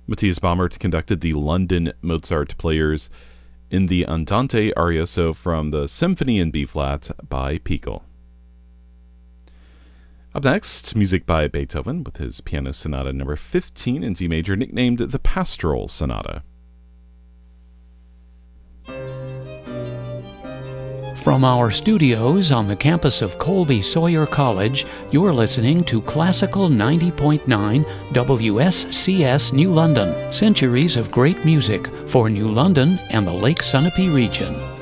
Matthias Baumert conducted the London Mozart Players in the Andante aria, from the Symphony in B-flat by Pichl. Up next, music by Beethoven with his Piano Sonata number 15 in D major, nicknamed the Pastoral Sonata. From our studios on the campus of Colby Sawyer College, you're listening to Classical 90.9 WSCS New London, centuries of great music for New London and the Lake Sunapee region.